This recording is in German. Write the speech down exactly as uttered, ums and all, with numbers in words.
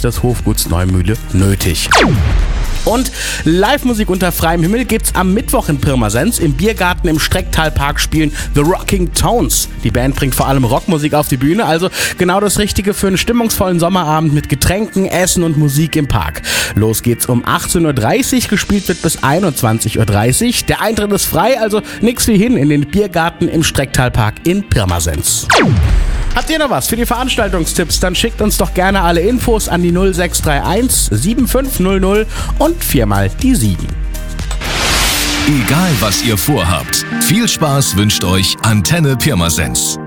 des Hofguts Neumühle nötig. Und Live-Musik unter freiem Himmel gibt's am Mittwoch in Pirmasens. Im Biergarten im Strecktalpark spielen The Rocking Tones. Die Band bringt vor allem Rockmusik auf die Bühne, also genau das Richtige für einen stimmungsvollen Sommerabend mit Getränken, Essen und Musik im Park. Los geht's um achtzehn Uhr dreißig, gespielt wird bis einundzwanzig Uhr dreißig. Der Eintritt ist frei, also nix wie hin in den Biergarten im Strecktalpark in Pirmasens. Habt ihr noch was für die Veranstaltungstipps? Dann schickt uns doch gerne alle Infos an die null sechs drei eins sieben fünf null null und viermal die sieben. Egal was ihr vorhabt, viel Spaß wünscht euch Antenne Pirmasens.